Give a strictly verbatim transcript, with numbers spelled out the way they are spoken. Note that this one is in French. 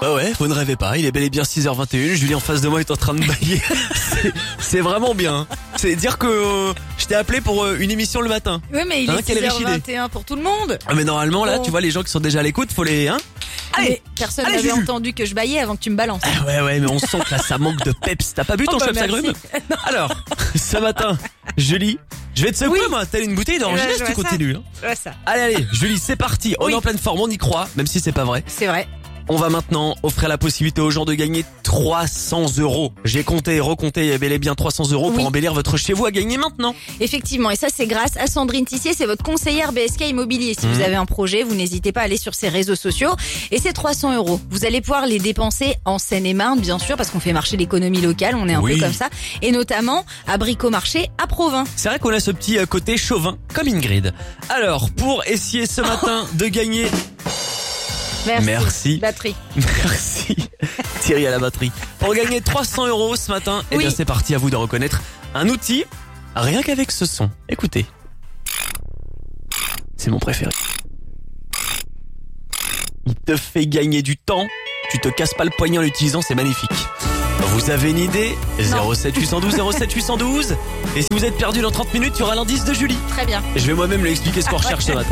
Bah ouais, vous ne rêvez pas, il est bel et bien six heures vingt et une, Julie en face de moi est en train de bailler. c'est, c'est vraiment bien. C'est dire que euh, je t'ai appelé pour euh, une émission le matin. Oui, mais il Hein, est quelle six heures vingt et richidée. un pour tout le monde. Ah, mais normalement là, Bon. tu vois les gens qui sont déjà à l'écoute, faut les... Hein Allez, Mais personne allez, n'avait Juju. entendu que je baillais avant que tu me balances. Ah ouais ouais, mais on sent que là ça manque de peps. T'as pas bu ton Oh, bah, chef merci. agrumes? Alors, ce matin, Julie, je vais te secouer Oui. moi, telle une bouteille d'orangina Ouais, si je tu vois ça. continues. Hein. Ouais, ça. Allez allez, Julie, c'est parti. On Oui. est en pleine forme, on y croit, même si c'est pas vrai. C'est vrai. On va maintenant offrir la possibilité aux gens de gagner trois cents euros. J'ai compté et recompté, il y a bel et bien trois cents euros pour Oui. embellir votre chez vous à gagner maintenant. Effectivement, et ça c'est grâce à Sandrine Tissier, c'est votre conseillère B S K Immobilier. Si Mmh. vous avez un projet, vous n'hésitez pas à aller sur ses réseaux sociaux. Et c'est trois cents euros. Vous allez pouvoir les dépenser en Seine-et-Marne, bien sûr, parce qu'on fait marcher l'économie locale, on est un Oui. peu comme ça. Et notamment à Bricomarché à Provins. C'est vrai qu'on a ce petit euh, côté chauvin, comme Ingrid. Alors, pour essayer ce matin de gagner... Merci. Merci. Batterie. Merci Thierry à la batterie. Pour gagner trois cents euros ce matin, eh Oui. bien c'est parti, à vous de reconnaître un outil, rien qu'avec ce son. Écoutez. C'est mon préféré. Il te fait gagner du temps, tu te casses pas le poignet en l'utilisant, c'est magnifique. Vous avez une idée? zéro sept huit un deux zéro sept huit un deux. Et si vous êtes perdu dans trente minutes, il y aura l'indice de Julie. Très bien. Je vais moi-même lui expliquer ce qu'on recherche ce matin.